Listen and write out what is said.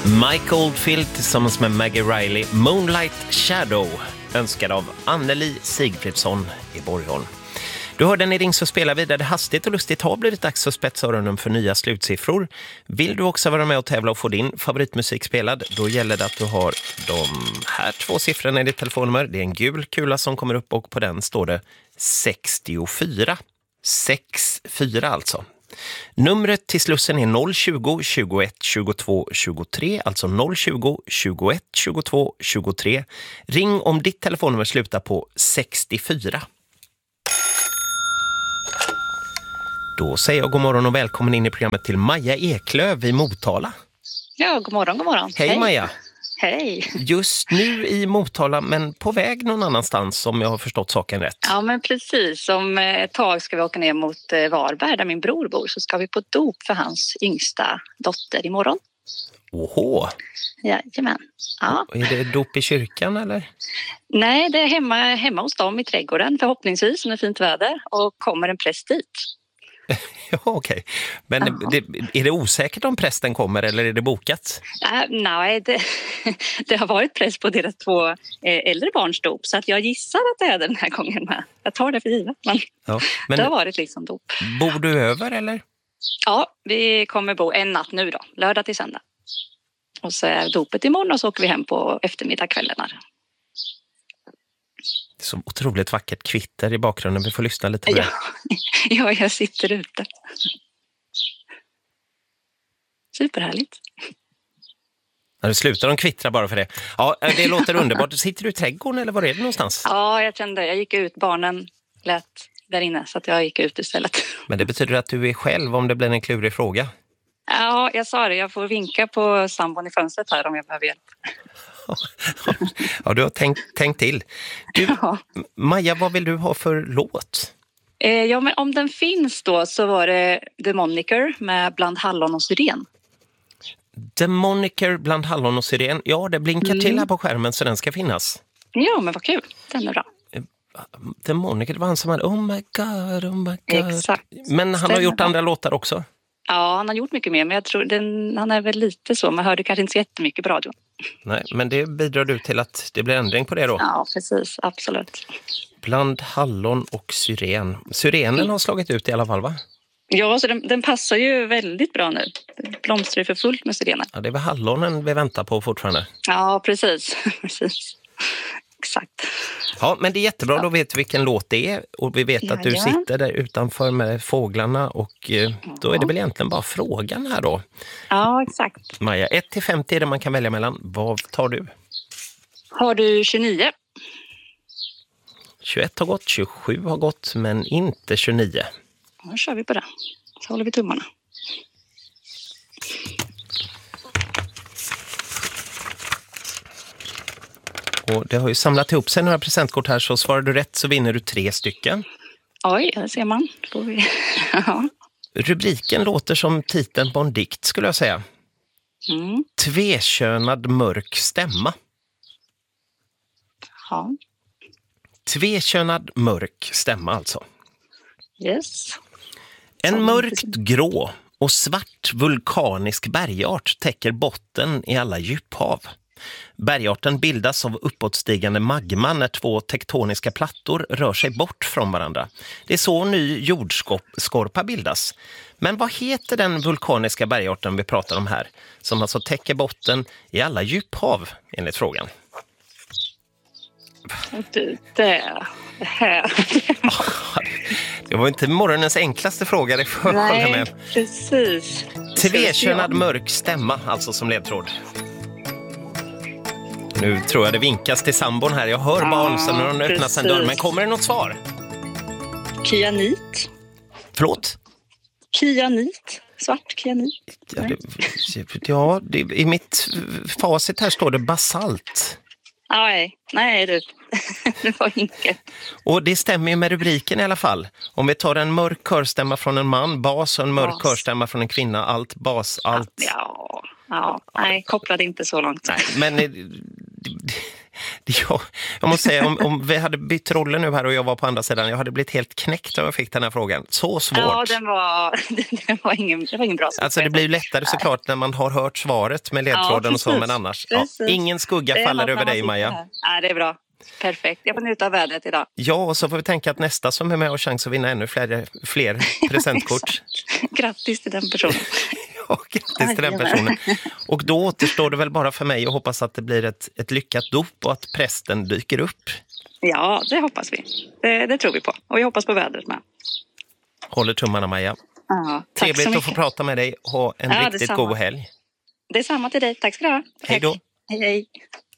Mike Oldfield tillsammans med Maggie Riley, Moonlight Shadow, önskad av Anneli Sigfridsson i Borgholm. Du hör den i Ring så spelar vi där det hastigt och lustigt har blivit dags att spetsa öronen för nya slutsiffror. Vill du också vara med och tävla och få din favoritmusik spelad, då gäller det att du har de här 2 siffrorna i ditt telefonnummer. Det är en gul kula som kommer upp och på den står det 64. 64 alltså. Numret till Slussen är 020 21 22 23, alltså 020 21 22 23. Ring om ditt telefonnummer slutar på 64. Då säger jag god morgon och välkommen in i programmet till Maja Eklöf i Motala. Ja, god morgon, god morgon. Hej Maja. Hej. Just nu i Motala, men på väg någon annanstans om jag har förstått saken rätt. Ja, men precis. Om ett tag ska vi åka ner mot Varberg där min bror bor, så ska vi på dop för hans yngsta dotter imorgon. Åhå. Jajamän. Ja. Är det dop i kyrkan eller? Nej, det är hemma hos dem i trädgården förhoppningsvis med fint väder, och kommer en präst dit. Ja, okej. Men är det osäkert om prästen kommer eller är det bokat? Nej, det har varit präst på deras 2 äldre barns dop, så att jag gissar att det är den här gången med. Jag tar det för givet, men det har varit liksom dop. Bor du över eller? Ja, vi kommer bo en natt nu då, lördag till söndag. Och så är dopet imorgon och så åker vi hem på eftermiddagskvällarna. Det är så otroligt vackert kvitter i bakgrunden. Vi får lyssna lite på det. Ja, jag sitter ute. Superhärligt. Ja, du slutar de kvittra bara för det. Ja, det låter underbart. Sitter du i trädgården eller var är det någonstans? Ja, jag gick ut. Barnen lät där inne så att jag gick ut istället. Men det betyder att du är själv om det blir en klurig fråga? Ja, jag sa det. Jag får vinka på sambon i fönstret här om jag behöver hjälp. Ja, du har tänkt till. Du, ja. Maja, vad vill du ha för låt? Ja, men om den finns då så var det The Moniker med Bland hallon och syren. The Moniker bland hallon och syren. Ja, det blinkar till här på skärmen så den ska finnas. Ja, men vad kul. Den är bra. The Moniker, det var han som hade oh my god. Exakt. Men han har gjort andra låtar också. Ja, han har gjort mycket mer, men jag tror han är väl lite så. Man hörde kanske inte så jättemycket på radion. Nej, men det bidrar du till att det blir ändring på det då? Ja, precis. Absolut. Bland hallon och syren. Syrenen har slagit ut i alla fall, va? Ja, så den passar ju väldigt bra nu. Det blomstrar ju för fullt med syrener. Ja, det är väl hallonen vi väntar på fortfarande. Ja, precis. Precis. Exakt. Ja, men det är jättebra. Då vet vi vilken låt det är. Och vi vet att du sitter där utanför med fåglarna. Och då är det väl egentligen bara frågan här då. Ja, exakt. Maja, 1-50 är det man kan välja mellan. Vad tar du? Har du 29? 21 har gått, 27 har gått, men inte 29. Då kör vi på det. Så håller vi tummarna. Och det har ju samlat ihop sig några presentkort här, så svarar du rätt så vinner du 3 stycken. Oj, det ser man. Ja. Rubriken låter som titeln på en dikt skulle jag säga. Tvekönad mörk stämma. Ja. Tvekönad mörk stämma alltså. Yes. En mörkt grå och svart vulkanisk bergart täcker botten i alla djuphav. Bergarten bildas av uppåtstigande magma när 2 tektoniska plattor rör sig bort från varandra. Det är så ny jordskorpa bildas. Men vad heter den vulkaniska bergarten vi pratar om här, som alltså täcker botten i alla djuphav enligt frågan? Det här. Det var inte morgonens enklaste fråga, det får jag hålla med. Precis. Tvekönad mörk stämma alltså som ledtråd. Nu tror jag det vinkas till sambon här. Jag hör barn så nu har de öppnat en dörr. Men kommer det något svar? Kyanit. Förlåt? Kyanit. Svart kyanit. I mitt facit här står det basalt. Nej du. Det var inget. Och det stämmer ju med rubriken i alla fall. Om vi tar en mörk körstämma från en man, bas, och en mörk körstämma från en kvinna, allt, bas, allt. Ja, nej, kopplade inte så långt. Nej, men Jag måste säga, om vi hade bytt roller nu här och jag var på andra sidan, jag hade blivit helt knäckt om jag fick den här frågan. Så svårt. Ja, det var ingen bra sak. Alltså det blir ju lättare såklart när man har hört svaret med ledtråden och så, men annars. Ja, ingen skugga faller över dig, Maja. Ja, det är bra. Perfekt. Jag får njuta av vädret idag. Ja, och så får vi tänka att nästa som är med har chans att vinna ännu fler presentkort. Grattis till den personen. Ja, grattis till den personen. Och då återstår det väl bara för mig att hoppas att det blir ett lyckat dop och att prästen dyker upp. Ja, det hoppas vi. Det tror vi på. Och vi hoppas på vädret med. Håller tummarna, Maja. Ja, trevligt att få prata med dig. Ha en riktigt god helg. Det är samma till dig. Tack ska du ha. Hej då. Hej.